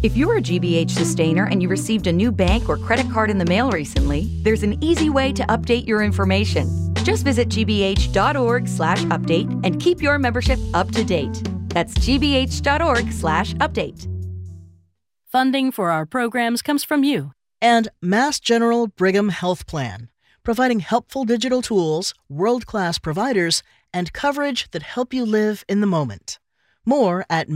If you're a GBH sustainer and you received a new bank or credit card in the mail recently, there's an easy way to update your information. Just visit gbh.org/update and keep your membership up to date. That's gbh.org/update. Funding for our programs comes from you. And Mass General Brigham Health Plan, providing helpful digital tools, world-class providers, and coverage that help you live in the moment. More at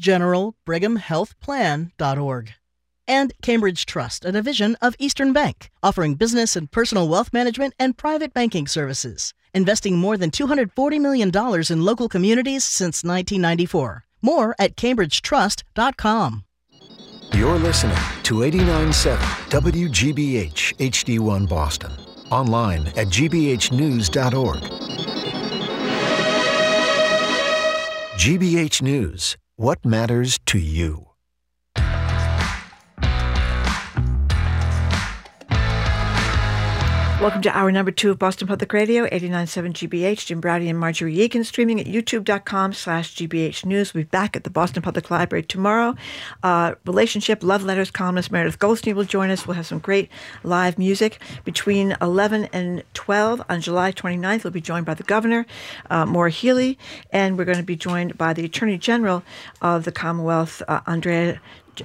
massgeneralbrighamhealthplan.org. And Cambridge Trust, a division of Eastern Bank, offering business and personal wealth management and private banking services, investing more than $240 million in local communities since 1994. More at cambridgetrust.com. You're listening to 89.7 WGBH HD1 Boston. Online at gbhnews.org. GBH News. What matters to you? Welcome to hour number 2 of Boston Public Radio, 89.7 GBH. Jim Browdy and Marjorie Yegan, streaming at youtube.com/GBH News. We'll be back at the Boston Public Library tomorrow. Relationship Love Letters columnist Meredith Goldstein will join us. We'll have some great live music. Between 11 and 12 on July 29th, we'll be joined by the Governor, Maura Healey, and we're going to be joined by the Attorney General of the Commonwealth, Andrea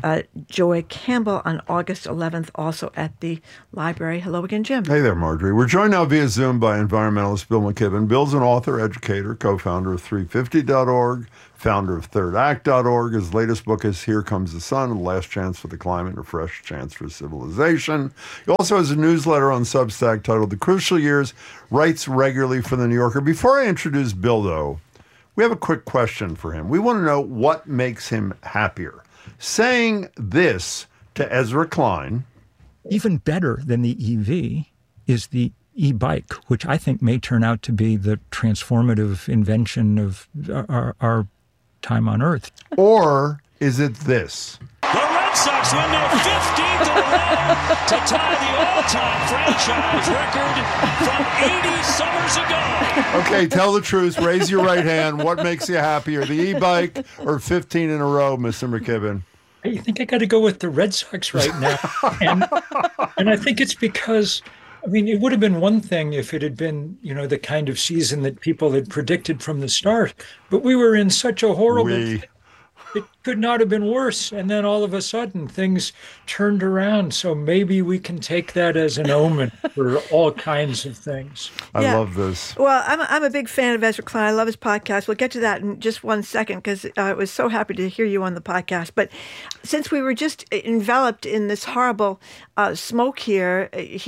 Joy Campbell, on August 11th, also at the library. Hello again, Jim. Hey there, Marjorie. We're joined now via Zoom by environmentalist Bill McKibben. Bill's an author, educator, co-founder of 350.org, founder of ThirdAct.org. His latest book is Here Comes the Sun, A Last Chance for the Climate, A Fresh Chance for Civilization. He also has a newsletter on Substack titled The Crucial Years, writes regularly for The New Yorker. Before I introduce Bill, though, we have a quick question for him. We want to know what makes him happier. Saying this to Ezra Klein. Even better than the EV is the e-bike, which I think may turn out to be the transformative invention of our time on Earth. Or is it this? The Red Sox win their 15th in a row to tie the all-time franchise record from 80 summers ago. Okay, tell the truth. Raise your right hand. What makes you happier, the e-bike or 15 in a row, Mr. McKibben? I think I got to go with the Red Sox right now. And I think it's because, I mean, it would have been one thing if it had been, you know, the kind of season that people had predicted from the start. But we were in such a horrible... It could not have been worse. And then all of a sudden, things turned around. So maybe we can take that as an omen for all kinds of things. I love this. Well, I'm a big fan of Ezra Klein. I love his podcast. We'll get to that in just 1 second because I was so happy to hear you on the podcast. But since we were just enveloped in this horrible smoke here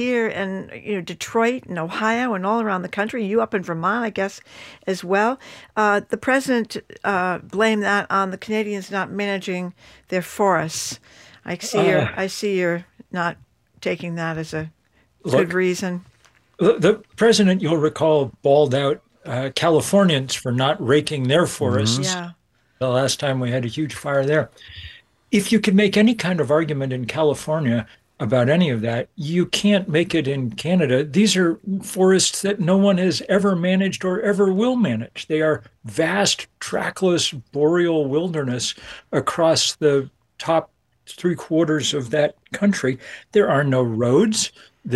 in Detroit and Ohio and all around the country, you up in Vermont, I guess, as well, the president blamed that on the Canadians not managing their forests. I see you're not taking that as a good reason. The president, you'll recall, bawled out Californians for not raking their forests. Mm-hmm. Yeah. The last time we had a huge fire there. If you could make any kind of argument in California about any of that, you can't make it in Canada. These are forests that no one has ever managed or ever will manage. They are vast, trackless, boreal wilderness across the top 3/4 of that country. There are no roads.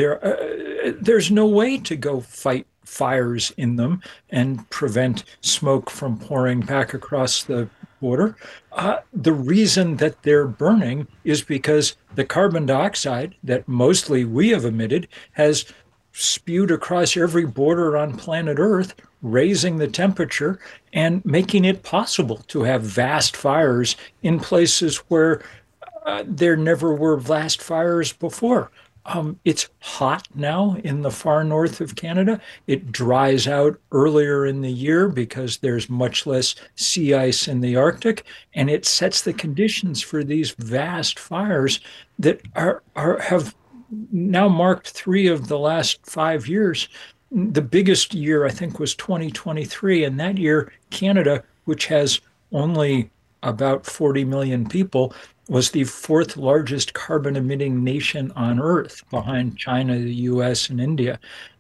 There's no way to go fight fires in them and prevent smoke from pouring back across the border. The reason that they're burning is because the carbon dioxide that mostly we have emitted has spewed across every border on planet Earth, raising the temperature and making it possible to have vast fires in places where there never were vast fires before. It's hot now in the far north of Canada. It dries out earlier in the year because there's much less sea ice in the Arctic, and it sets the conditions for these vast fires that have now marked 3 of the last 5 years. The biggest year, I think, was 2023, and that year, Canada, which has only about 40 million people, was the 4th largest carbon-emitting nation on Earth, behind China, the U.S., and India.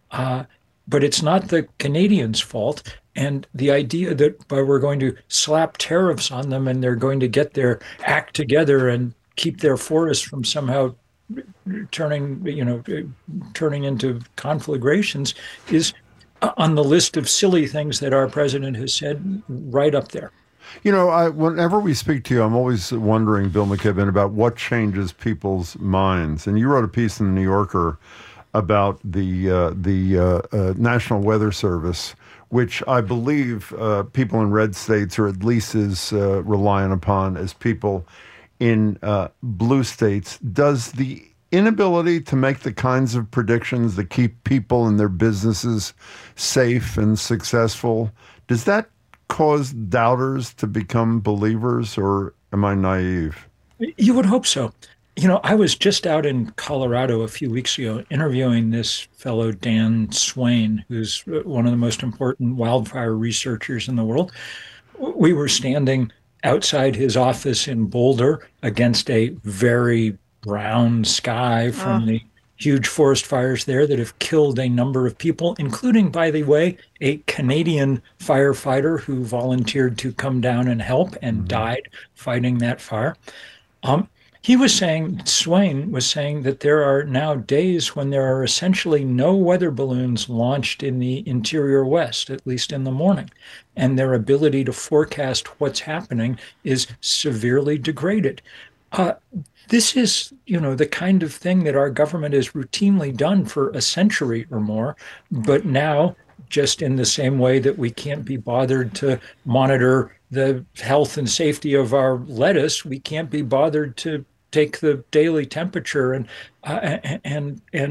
But it's not the Canadians' fault. And the idea that we're going to slap tariffs on them and they're going to get their act together and keep their forests from somehow turning into conflagrations is on the list of silly things that our president has said, right up there. Whenever we speak to you, I'm always wondering, Bill McKibben, about what changes people's minds. And you wrote a piece in the New Yorker about the National Weather Service, which I believe people in red states are at least as reliant upon as people in blue states. Does the inability to make the kinds of predictions that keep people and their businesses safe and successful, does that cause doubters to become believers, or am I naive? You would hope so. I was just out in Colorado a few weeks ago interviewing this fellow, Dan Swain, who's one of the most important wildfire researchers in the world. We were standing outside his office in Boulder against a very brown sky from the huge forest fires there that have killed a number of people, including, by the way, a Canadian firefighter who volunteered to come down and help and died fighting that fire. Swain was saying that there are now days when there are essentially no weather balloons launched in the interior West, at least in the morning, and their ability to forecast what's happening is severely degraded. This is, the kind of thing that our government has routinely done for a century or more, but now, just in the same way that we can't be bothered to monitor the health and safety of our lettuce, we can't be bothered to take the daily temperature and